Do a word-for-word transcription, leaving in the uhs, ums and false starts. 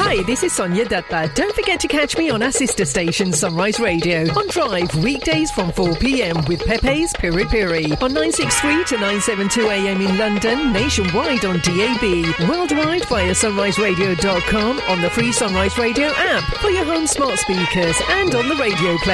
Hi, this is Sonia Datta. Don't forget to catch me on our sister station Sunrise Radio on Drive weekdays from four p.m. with Pepe's Piri Piri on nine sixty-three to nine seventy-two a.m. in London, nationwide on D A B, worldwide via sunrise radio dot com, on the free Sunrise Radio app for your home smart speakers and on the radio player.